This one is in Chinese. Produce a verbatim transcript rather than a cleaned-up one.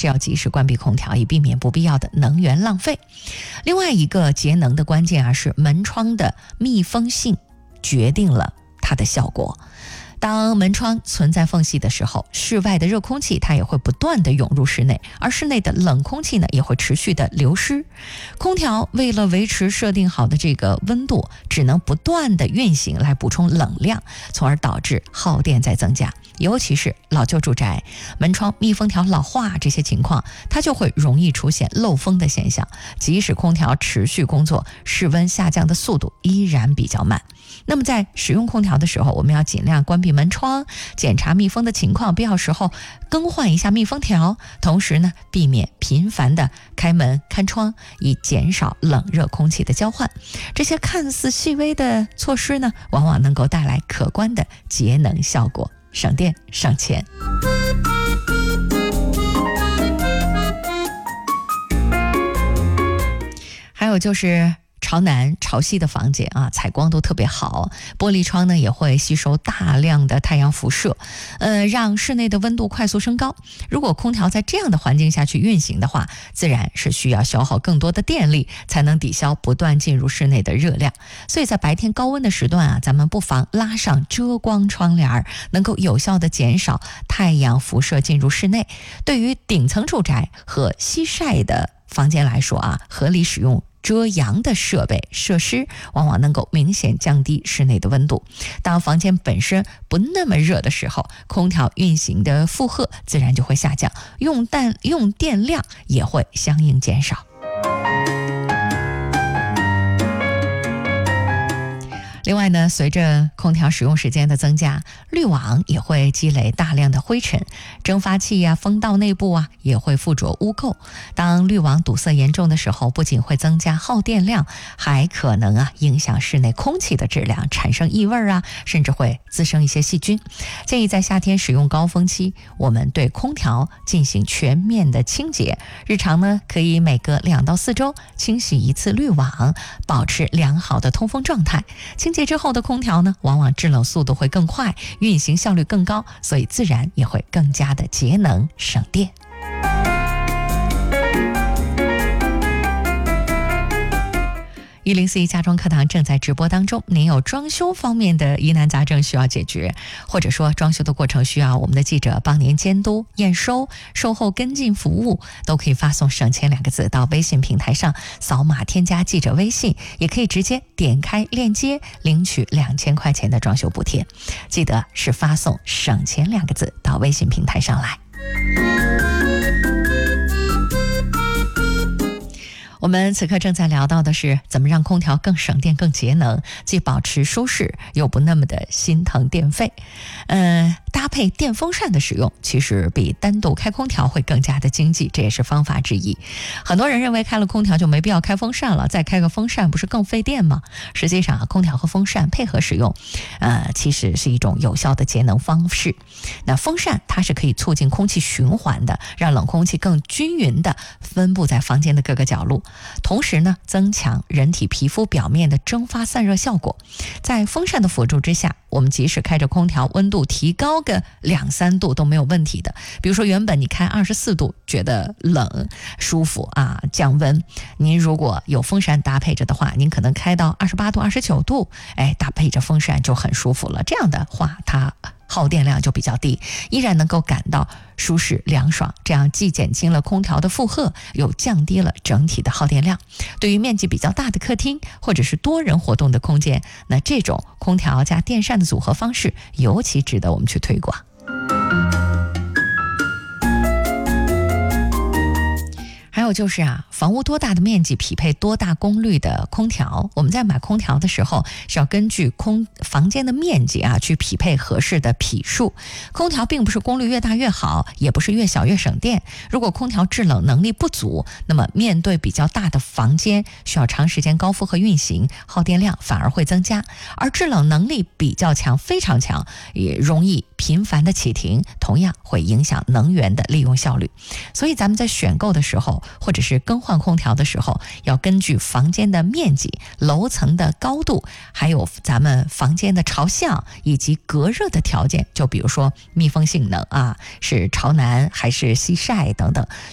是要及时关闭空调，以避免不必要的能源浪费。另外一个节能的关键啊，是门窗的密封性决定了它的效果。当门窗存在缝隙的时候，室外的热空气它也会不断的涌入室内，而室内的冷空气呢也会持续的流失。空调为了维持设定好的这个温度，只能不断的运行来补充冷量，从而导致耗电在增加。尤其是老旧住宅，门窗密封条老化这些情况，它就会容易出现漏风的现象。即使空调持续工作，室温下降的速度依然比较慢。那么在使用空调的时候，我们要尽量关闭门窗，检查密封的情况，必要时候更换一下密封条，同时呢，避免频繁的开门开窗，以减少冷热空气的交换。这些看似细微的措施呢，往往能够带来可观的节能效果，省电省钱。还有就是朝南朝西的房间啊，采光都特别好，玻璃窗呢也会吸收大量的太阳辐射，呃，让室内的温度快速升高。如果空调在这样的环境下去运行的话，自然是需要消耗更多的电力，才能抵消不断进入室内的热量。所以在白天高温的时段啊，咱们不妨拉上遮光窗帘，能够有效的减少太阳辐射进入室内。对于顶层住宅和西晒的房间来说啊，合理使用遮阳的设备设施，往往能够明显降低室内的温度。当房间本身不那么热的时候，空调运行的负荷自然就会下降，用电用电量也会相应减少。另外呢，随着空调使用时间的增加，滤网也会积累大量的灰尘，蒸发器啊、风道内部啊也会附着污垢。当滤网堵塞严重的时候，不仅会增加耗电量，还可能啊影响室内空气的质量，产生异味啊，甚至会滋生一些细菌。建议在夏天使用高峰期，我们对空调进行全面的清洁。日常呢，可以每隔两到四周清洗一次滤网，保持良好的通风状态。清洁之后的空调呢，往往制冷速度会更快，运行效率更高，所以自然也会更加的节能省电。一零四一家装课堂正在直播当中，您有装修方面的疑难杂症需要解决，或者说装修的过程需要我们的记者帮您监督、验收、售后跟进服务，都可以发送省钱两个字到微信平台上，扫码添加记者微信，也可以直接点开链接领取两千块钱的装修补贴。记得是发送省钱两个字到微信平台上来。我们此刻正在聊到的是怎么让空调更省电更节能，既保持舒适又不那么的心疼电费。呃，搭配电风扇的使用其实比单独开空调会更加的经济，这也是方法之一。很多人认为开了空调就没必要开风扇了，再开个风扇不是更费电吗？实际上空调和风扇配合使用呃，其实是一种有效的节能方式。那风扇它是可以促进空气循环的，让冷空气更均匀的分布在房间的各个角落，同时呢，增强人体皮肤表面的蒸发散热效果。在风扇的辅助之下，我们即使开着空调，温度提高个两三度都没有问题的。比如说原本你开二十四度觉得冷舒服啊，降温，您如果有风扇搭配着的话，您可能开到二十八度、二十九度，哎，搭配着风扇就很舒服了。这样的话，它耗电量就比较低，依然能够感到舒适凉爽，这样既减轻了空调的负荷，又降低了整体的耗电量。对于面积比较大的客厅或者是多人活动的空间，那这种空调加电扇的组合方式尤其值得我们去推广。还有就是啊，房屋多大的面积匹配多大功率的空调。我们在买空调的时候是要根据空房间的面积啊去匹配合适的匹数。空调并不是功率越大越好，也不是越小越省电。如果空调制冷能力不足，那么面对比较大的房间，需要长时间高负荷运行，耗电量反而会增加。而制冷能力比较强，非常强，也容易频繁的启停，同样会影响能源的利用效率。所以咱们在选购的时候，或者是更换空调的时候，要根据房间的面积、楼层的高度，还有咱们房间的朝向以及隔热的条件，就比如说密封性能啊，是朝南还是西晒等等，